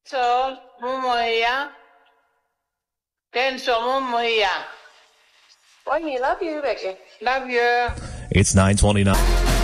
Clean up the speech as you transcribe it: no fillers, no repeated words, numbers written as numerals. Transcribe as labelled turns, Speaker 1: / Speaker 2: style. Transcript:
Speaker 1: So, Mumuya. Kenzo Mumuya.
Speaker 2: Why, me love you, Becky.
Speaker 1: Love you.
Speaker 3: It's 9:29.